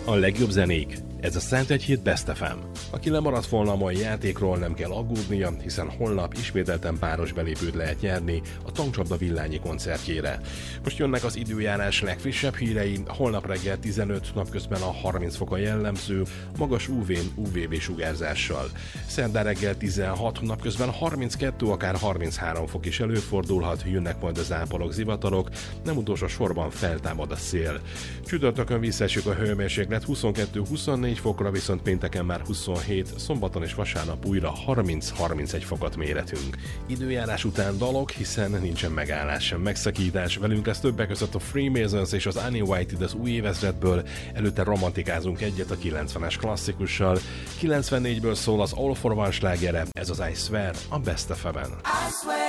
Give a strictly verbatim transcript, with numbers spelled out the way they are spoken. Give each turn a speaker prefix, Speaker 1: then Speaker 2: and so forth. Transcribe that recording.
Speaker 1: A legjobb zenék. Ez a Szent Egy Hét Best ef em. Aki lemaradt volna a mai játékról, nem kell aggódnia, hiszen holnap ismételten páros belépőt lehet nyerni a Tankcsapda Villányi koncertjére. Most jönnek az időjárás legfrissebb hírei, holnap reggel tizenöt, napközben a harminc fok a jellemző, magas ú vén ú vé bé sugárzással. Szerdán reggel tizenhat, napközben harminckettő, akár harminchárom fok is előfordulhat, jönnek majd a záporok, zivatarok, nem utolsó sorban feltámad a szél. Csütörtökön visszaesik a hőmérséklet huszonkettő-huszonnégy fokra, viszont pénteken már huszonhét, szombaton és vasárnap újra harminc-harmincegy fokot méretünk. Időjárás után dalok, hiszen nincsen megállás sem megszakítás. Velünk lesz többek között a Freemasons és az Annie White az új évezredből, előtte romantikázunk egyet a kilencvenes klasszikussal. kilencvennégyből szól az All for One slágere, ez az I Swear a Best ef em-en.